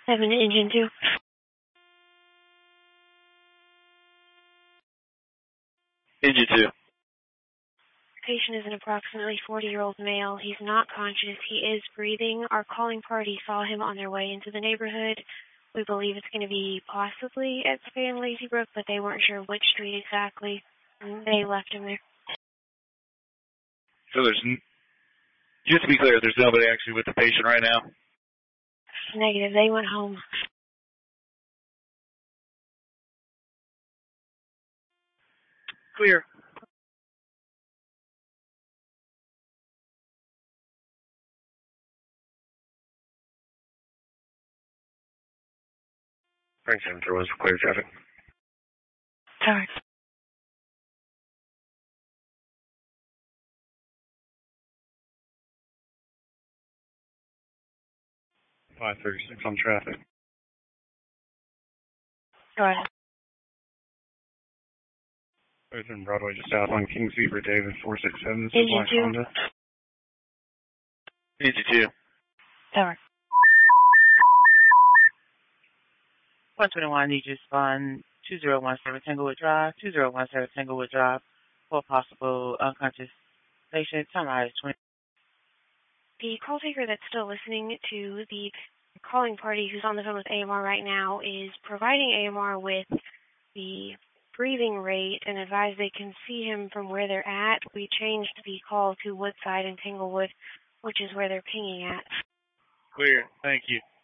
7 engine 2. Engine 2. Patient is an approximately 40-year-old male. He's not conscious. He is breathing. Our calling party saw him on their way into the neighborhood. We believe it's going to be possibly at Spay and Lazy Brook, but they weren't sure which street exactly. And they left him there. So just to be clear, there's nobody actually with the patient right now? Negative. They went home. Clear. Frank 731 for clear traffic. Sorry. 536 on traffic. Got it. Both in Broadway just south on Kings Beaver, David 467. This is Engine Black 2. Honda. Engine 2. Sorry. 121, need to respond 2017 Tanglewood Drive, 2017 Tanglewood Drive, for possible unconscious patient. Time is 20. The call taker that's still listening to the calling party who's on the phone with AMR right now is providing AMR with the breathing rate and advised they can see him from where they're at. We changed the call to Woodside and Tanglewood, which is where they're pinging at. Clear. Thank you.